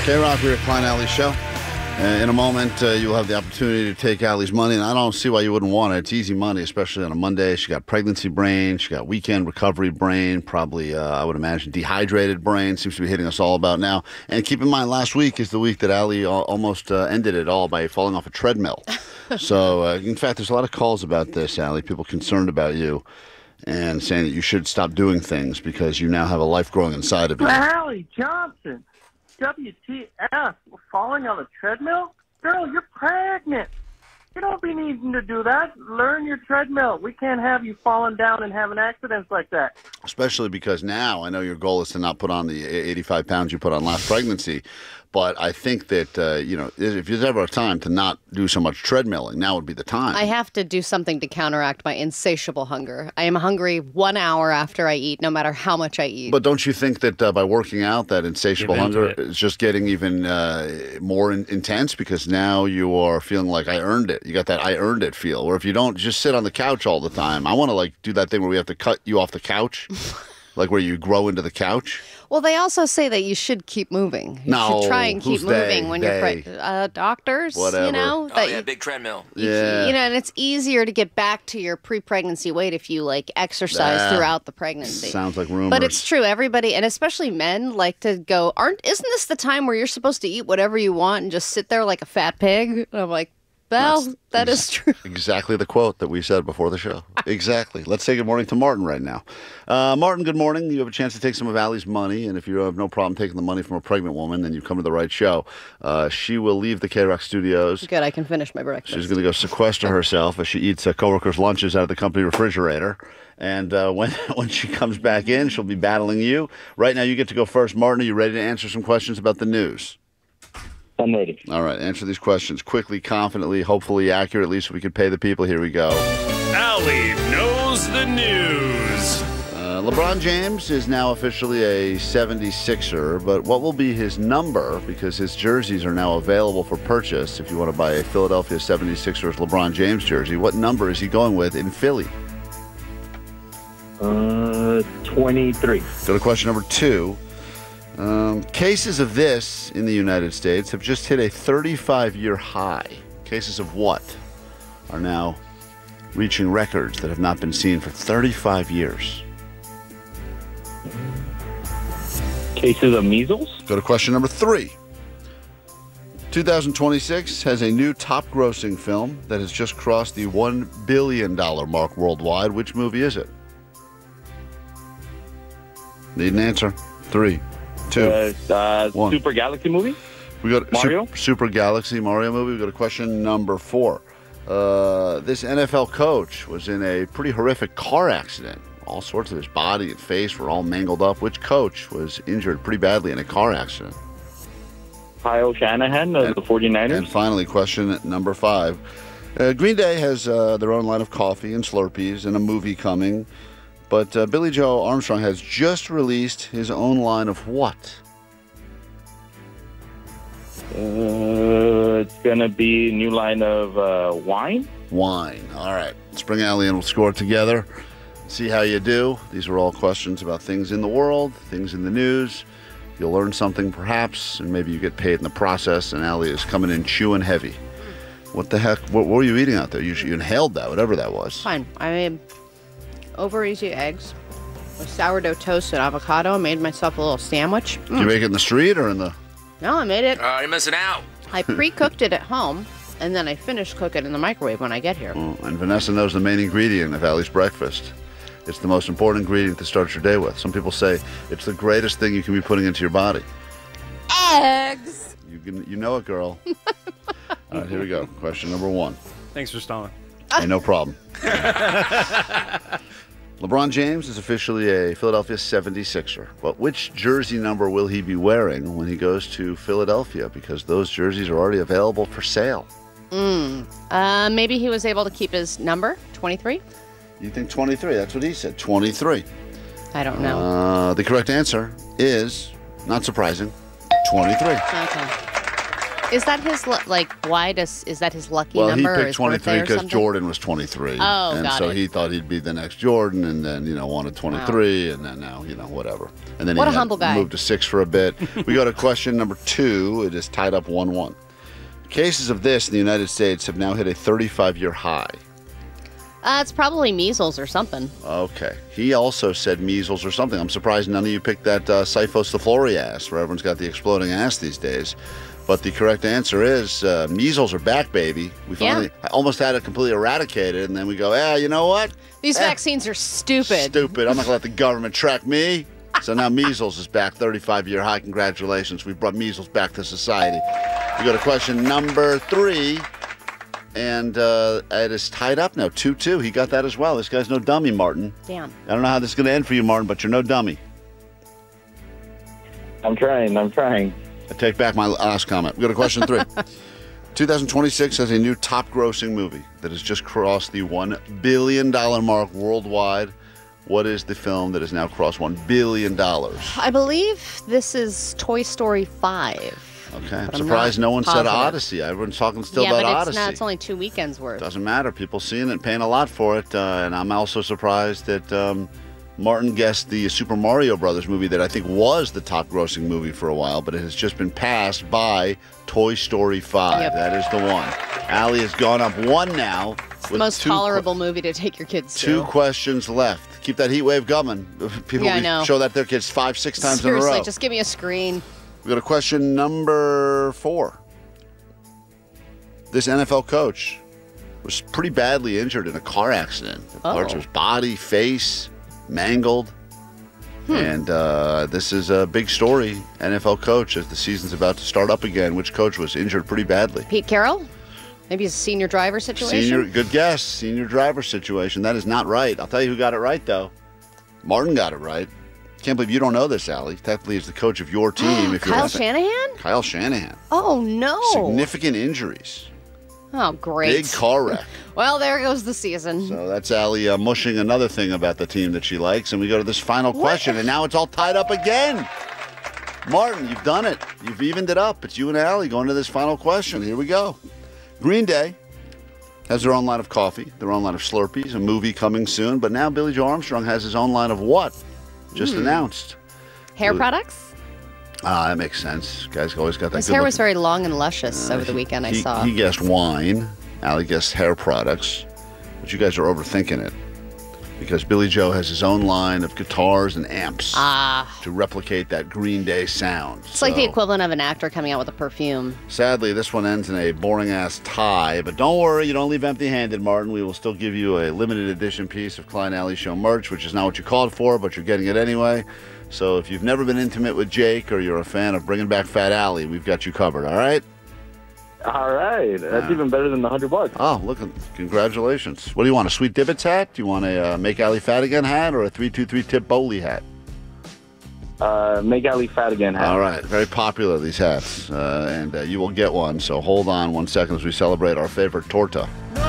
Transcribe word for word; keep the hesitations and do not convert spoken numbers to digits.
K-Rock, we're at Klein Alley Show. Uh, in a moment, uh, you'll have the opportunity to take Allie's money, and I don't see why you wouldn't want it. It's easy money, especially on a Monday. She got pregnancy brain. She got weekend recovery brain. Probably, uh, I would imagine, dehydrated brain. Seems to be hitting us all about now. And keep in mind, last week is the week that Allie al- almost uh, ended it all by falling off a treadmill. so, uh, in fact, there's a lot of calls about this, Allie. People concerned about you and saying that you should stop doing things because you now have a life growing inside of you. Allie Johnson. W T F, falling on a treadmill? Girl, you're pregnant. You don't be needing to do that. Learn your treadmill. We can't have you falling down and having accidents like that. Especially because now I know your goal is to not put on the eighty-five pounds you put on last pregnancy. But I think that, uh, you know, if there's ever a time to not do so much treadmilling, now would be the time. I have to do something to counteract my insatiable hunger. I am hungry one hour after I eat, no matter how much I eat. But don't you think that uh, by working out, that insatiable Give into hunger it. is just getting even uh, more in- intense? Because now you are feeling like I earned it. You got that I earned it feel. Or if you don't, just sit on the couch all the time. I want to, like, do that thing where we have to cut you off the couch. Like where you grow into the couch? Well, they also say that you should keep moving. You No, should try and keep who's moving they? when They. you're pregnant. Uh, doctors, Whatever. you know? Oh, that yeah, you, big treadmill. you- Yeah. You know, and it's easier to get back to your pre-pregnancy weight if you, like, exercise Ah, throughout the pregnancy. Sounds like rumors. But it's true. Everybody, and especially men, like to go, aren't, isn't this the time where you're supposed to eat whatever you want and just sit there like a fat pig? And I'm like, well, That's that ex- is true. Exactly the quote that we said before the show. Exactly. Let's say good morning to Martin right now. Uh, Martin, good morning. You have a chance to take some of Allie's money, and if you have no problem taking the money from a pregnant woman, then you come to the right show. Uh, she will leave the K-Rock studios. Good, I can finish my breakfast. She's going to go sequester herself as she eats uh, coworkers' lunches out of the company refrigerator. And uh, when when she comes back in, she'll be battling you. Right now, you get to go first. Martin, are you ready to answer some questions about the news? I'm ready. All right, answer these questions quickly, confidently, hopefully accurately, so we can pay the people. Here we go. Allie knows the news. Uh, LeBron James is now officially a seventy-sixer, but what will be his number? Because his jerseys are now available for purchase. If you want to buy a Philadelphia seventy-sixers LeBron James jersey, what number is he going with in Philly? Uh, twenty-three. Go to question number two. Um, cases of this in the United States have just hit a thirty-five-year high. Cases of what are now reaching records that have not been seen for thirty-five years? Cases of measles? Go to question number three. twenty twenty-six has a new top-grossing film that has just crossed the one billion dollars mark worldwide. Which movie is it? Need an answer. Three, two, Uh, uh, One. Super Galaxy movie? We got Mario? Super, Super Galaxy Mario movie. We go to question number four. Uh, this N F L coach was in a pretty horrific car accident. All sorts of his body and face were all mangled up. Which coach was injured pretty badly in a car accident? Kyle Shanahan of And- the 49ers? And finally, question number five. Uh, Green Day has uh, their own line of coffee and Slurpees and a movie coming. But uh, Billy Joe Armstrong has just released his own line of what? Uh, it's going to be a new line of uh, wine? Wine. All right. Let's bring Allie in. We'll score together. See how you do. These are all questions about things in the world, things in the news. You'll learn something perhaps, and maybe you get paid in the process. And Allie is coming in chewing heavy. What the heck? What, what were you eating out there? You, you inhaled that, whatever that was. Fine. I made over easy eggs with sourdough toast and avocado. I made myself a little sandwich. Did you make it in the street or in the... No, I made it. Uh, you're missing out. I pre-cooked it at home, and then I finished cooking it in the microwave when I get here. Oh, and Vanessa knows the main ingredient of Allie's breakfast. It's the most important ingredient to start your day with. Some people say it's the greatest thing you can be putting into your body. Eggs! You can, you know it, girl. All right, here we go. Question number one. Thanks for stalling. Hey, no problem. LeBron James is officially a Philadelphia seventy-sixer. But which jersey number will he be wearing when he goes to Philadelphia? Because those jerseys are already available for sale. Mm. Uh, maybe he was able to keep his number, twenty-three? You think twenty-three? That's what he said, twenty-three. I don't know. Uh, the correct answer is, not surprising, twenty-three. Okay. Is that his lu- like? Why does is that his lucky Well, number? he or picked his twenty-three birthday or because something? Jordan was twenty-three. Oh, and got so it. he thought he'd be the next Jordan, and then you know wanted twenty-three, and then now you know whatever. And then What he a had humble guy. moved to six for a bit. We go to question number two. It is tied up one-one. Cases of this in the United States have now hit a thirty-five-year high. Uh, it's probably measles or something. Okay. He also said measles or something. I'm surprised none of you picked that uh, Syphostephloreas, where everyone's got the exploding ass these days. But the correct answer is uh, measles are back, baby. We finally Yeah. almost had it completely eradicated, and then we go, yeah, you know what? These Eh, vaccines are stupid. Stupid. I'm not going to let the government track me. So now measles is back, thirty-five-year high. Congratulations. We brought measles back to society. We go to question number three. And uh, it is tied up now, two two. He got that as well. This guy's no dummy, Martin. Damn. I don't know how this is going to end for you, Martin, but you're no dummy. I'm trying. I'm trying. I take back my last comment. We go to question three. twenty twenty-six has a new top-grossing movie that has just crossed the one billion dollars mark worldwide. What is the film that has now crossed one billion dollars? I believe this is Toy Story five. Okay, I'm But I'm surprised not no one said positive. Odyssey. Everyone's talking still yeah, about but it's Odyssey. not. It's only two weekends worth. Doesn't matter. People seeing it, paying a lot for it. Uh, and I'm also surprised that um, Martin guessed the Super Mario Brothers movie that I think was the top grossing movie for a while, but it has just been passed by Toy Story five. Yep. That is the one. Allie has gone up one now. It's the most two tolerable movie to take your kids Two to. questions left. Keep that heat wave coming. People Yeah, I we know. show that to their kids five, six times Seriously, in a row. just give me a screen. We go to question number four. This N F L coach was pretty badly injured in a car accident. Parts Oh. of his body, face, mangled. And uh, this is a big story. N F L coach, as the season's about to start up again, which coach was injured pretty badly? Pete Carroll? Maybe a senior driver situation? Senior, good guess. Senior driver situation. That is not right. I'll tell you who got it right, though. Martin got it right. Can't believe you don't know this, Allie. Technically, is the coach of your team. if you're Kyle a fan- Shanahan? Kyle Shanahan. Oh, no. Significant injuries. Oh, great. Big car wreck. Well, there goes the season. So that's Allie uh, mushing another thing about the team that she likes. And we go to this final question, and now it's all tied up again. Martin, you've done it. You've evened it up. It's you and Allie going to this final question. Here we go. Green Day has their own line of coffee, their own line of Slurpees, a movie coming soon. But now Billy Joe Armstrong has his own line of what? Just Hmm. announced. Hair Well, products? Ah, that makes sense. Guys always got that His good hair was looking- very long and luscious over the weekend, I he, saw. He guessed wine. Allie guessed hair products. But you guys are overthinking it. Because Billy Joe has his own line of guitars and amps Ah. to replicate that Green Day sound. It's like the equivalent of an actor coming out with a perfume. Sadly, this one ends in a boring-ass tie. But don't worry, you don't leave empty-handed, Martin. We will still give you a limited edition piece of Klein Alley Show merch, which is not what you called for, but you're getting it anyway. So if you've never been intimate with Jake or you're a fan of bringing back Fat Alley, we've got you covered, all right? All right. That's Yeah. even better than the hundred bucks. Oh, look, congratulations. What do you want, a Sweet Divots hat? Do you want a uh, Make Alley Fat Again hat or a three two three Tip Bowley hat? Uh, make Ali fat again. Hat. All right, very popular, these hats, uh, and uh, you will get one. So hold on one second as we celebrate our favorite torta.